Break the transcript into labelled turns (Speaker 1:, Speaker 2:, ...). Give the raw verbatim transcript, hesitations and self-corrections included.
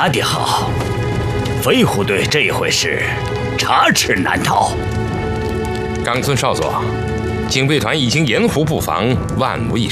Speaker 1: 打得好，飞虎队这回是插翅难逃。
Speaker 2: 冈村少佐，警备团已经沿湖布防，万无一